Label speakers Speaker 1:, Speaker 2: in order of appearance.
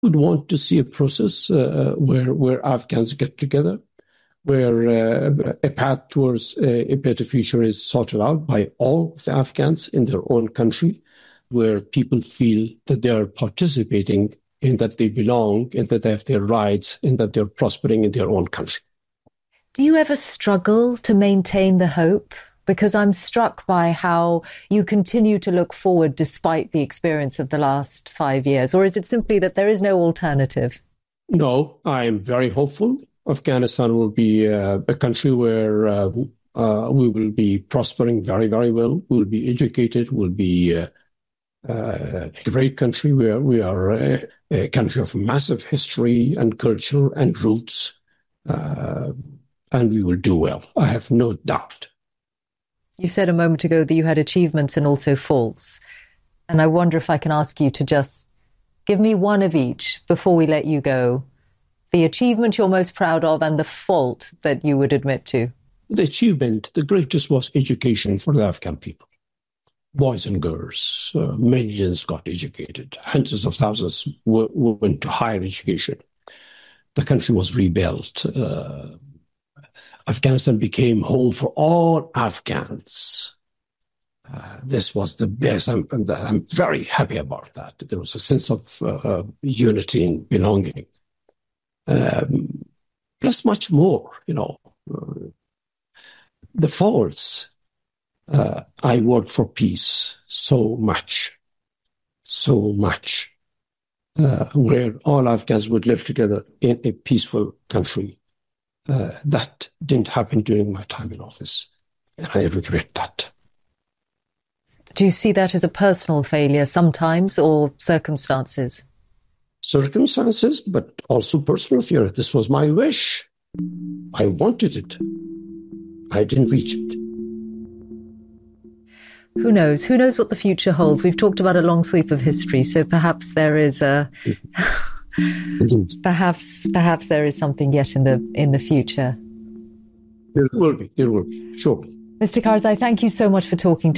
Speaker 1: would want to see a process where Afghans get together, where a path towards a better future is sorted out by all the Afghans in their own country, where people feel that they are participating in that they belong, and that they have their rights, and that they're prospering in their own country.
Speaker 2: Do you ever struggle to maintain the hope? Because I'm struck by how you continue to look forward despite the experience of the last 5 years. Or is it simply that there is no alternative?
Speaker 1: No, I'm very hopeful. Afghanistan will be a country where we will be prospering very, very well. We'll be educated. We'll be a great country where we are a country of massive history and culture and roots. And we will do well. I have no doubt.
Speaker 2: You said a moment ago that you had achievements and also faults. And I wonder if I can ask you to just give me one of each before we let you go. The achievement you're most proud of and the fault that you would admit to.
Speaker 1: The achievement, the greatest, was education for the Afghan people. Boys and girls, millions got educated. Hundreds of thousands went to higher education. The country was rebuilt. Afghanistan became home for all Afghans. This was the best. I'm very happy about that. There was a sense of unity and belonging. Plus much more, the faults. I worked for peace so much, where all Afghans would live together in a peaceful country. That didn't happen during my time in office, and I regret that.
Speaker 2: Do you see that as a personal failure sometimes, or circumstances?
Speaker 1: Circumstances, but also personal failure. This was my wish. I wanted it. I didn't reach it.
Speaker 2: Who knows? Who knows what the future holds? We've talked about a long sweep of history, so perhaps there is perhaps there is something yet in the future.
Speaker 1: There will be, surely.
Speaker 2: Mr. Karzai, thank you so much for talking to